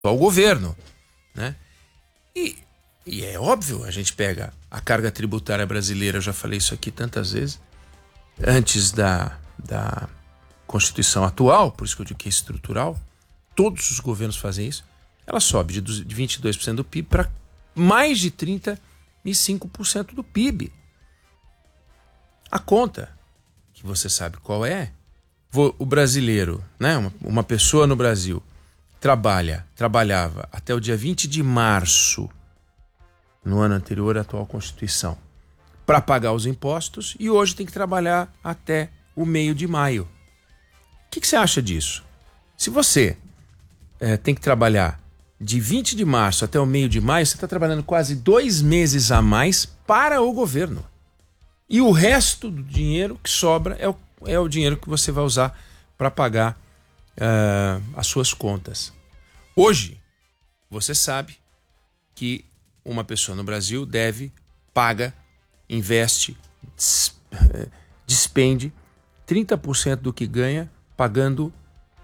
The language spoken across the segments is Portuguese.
ao governo, né? E é óbvio, a gente pega a carga tributária brasileira, eu já falei isso aqui tantas vezes, antes da Constituição atual, por isso que eu digo que é estrutural, todos os governos fazem isso, ela sobe de 22% do PIB para mais de 35% do PIB. A conta, que você sabe qual é, o brasileiro, né, uma pessoa no Brasil, trabalhava até o dia 20 de março, no ano anterior à atual Constituição, para pagar os impostos, e hoje tem que trabalhar até o meio de maio. O que você acha disso? Se você tem que trabalhar de 20 de março até o meio de maio, você está trabalhando quase 2 meses a mais para o governo. E o resto do dinheiro que sobra é o dinheiro que você vai usar para pagar as suas contas. Hoje, você sabe que uma pessoa no Brasil paga, investe, despende 30% do que ganha pagando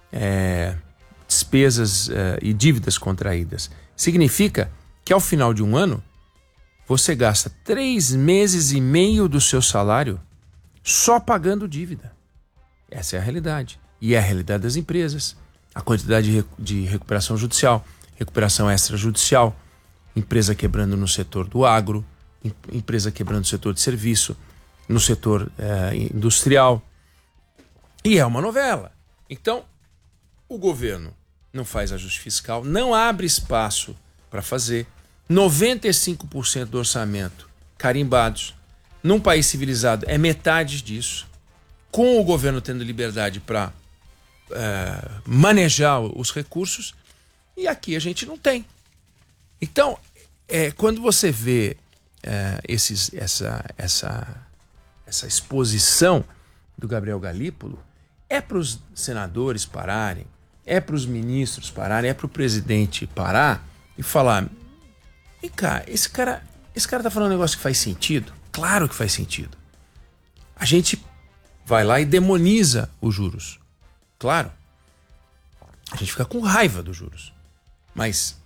despesas e dívidas contraídas. Significa que ao final de um ano, você gasta 3 meses e meio do seu salário só pagando dívida. Essa é a realidade. E é a realidade das empresas. A quantidade de recuperação judicial, recuperação extrajudicial, empresa quebrando no setor do agro, empresa quebrando no setor de serviço, no setor industrial. E é uma novela. Então, o governo não faz ajuste fiscal, não abre espaço para fazer. 95% do orçamento carimbados. Num país civilizado é metade disso. Com o governo tendo liberdade para manejar os recursos, e aqui a gente não tem. Então, quando você vê essa exposição do Gabriel Galípolo, é para os senadores pararem, é para os ministros pararem, é para o presidente parar e falar: vem cá, esse cara tá falando um negócio que faz sentido? Claro que faz sentido. A gente vai lá e demoniza os juros. Claro. A gente fica com raiva dos juros. Mas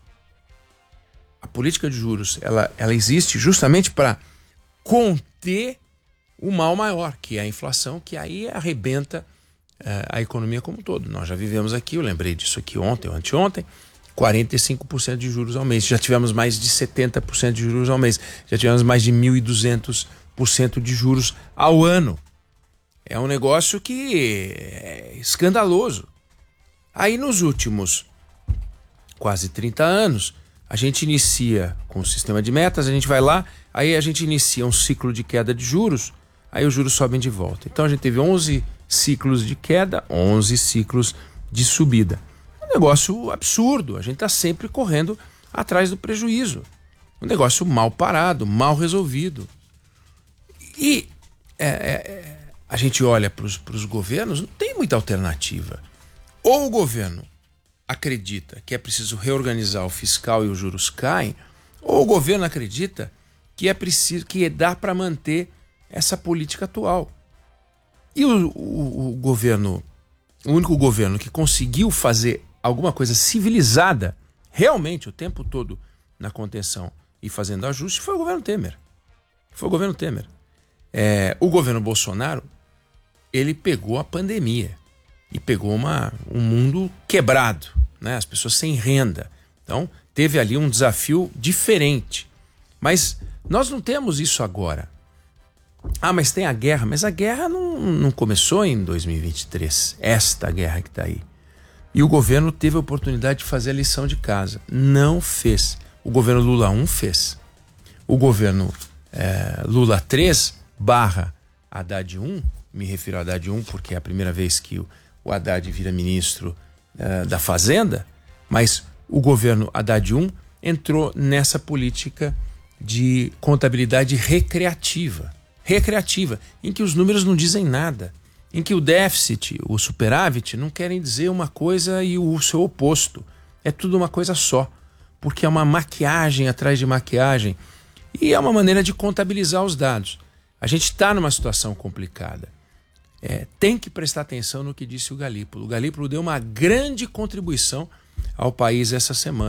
a política de juros, ela existe justamente para conter o mal maior, que é a inflação, que aí arrebenta a economia como um todo. Nós já vivemos aqui, eu lembrei disso aqui ontem ou anteontem, 45% de juros ao mês. Já tivemos mais de 70% de juros ao mês. Já tivemos mais de 1.200% de juros ao ano. É um negócio que é escandaloso. Aí nos últimos quase 30 anos, a gente inicia com o sistema de metas, a gente vai lá, aí a gente inicia um ciclo de queda de juros, aí os juros sobem de volta. Então a gente teve 11 ciclos de queda, 11 ciclos de subida. É um negócio absurdo, a gente está sempre correndo atrás do prejuízo. Um negócio mal parado, mal resolvido. E a gente olha para os governos, não tem muita alternativa. Ou o governo acredita que é preciso reorganizar o fiscal e os juros caem, ou o governo acredita que dá para manter essa política atual. E o governo, o único governo que conseguiu fazer alguma coisa civilizada, realmente o tempo todo na contenção e fazendo ajuste, foi o governo Temer. Foi o governo Temer. O governo Bolsonaro, ele pegou a pandemia e pegou um mundo quebrado, né? As pessoas sem renda. Então, teve ali um desafio diferente. Mas nós não temos isso agora. Mas tem a guerra. Mas a guerra não começou em 2023. Esta guerra que está aí. E o governo teve a oportunidade de fazer a lição de casa. Não fez. O governo Lula 1 fez. O governo Lula 3 / Haddad 1, me refiro a Haddad 1 porque é a primeira vez que o Haddad vira ministro da Fazenda, mas o governo Haddad 1 entrou nessa política de contabilidade recreativa, em que os números não dizem nada, em que o déficit, o superávit, não querem dizer uma coisa e o seu oposto. É tudo uma coisa só, porque é uma maquiagem atrás de maquiagem e é uma maneira de contabilizar os dados. A gente está numa situação complicada. Tem que prestar atenção no que disse o Galípolo. O Galípolo deu uma grande contribuição ao país essa semana.